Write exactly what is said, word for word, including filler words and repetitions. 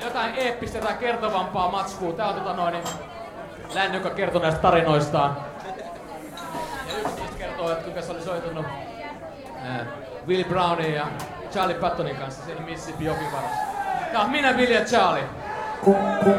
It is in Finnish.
jotain eeppistä tai kertovampaa matskua. Tää on tota noin Länny, joka kertoo näistä tarinoistaan. Ja yksi niistä kertoo, että kuinka se oli soitunut äh, Willie Brownin ja Charlie Pattonin kanssa siellä Mississippi jokivarassa. Tää on minä, Willie ja Charlie.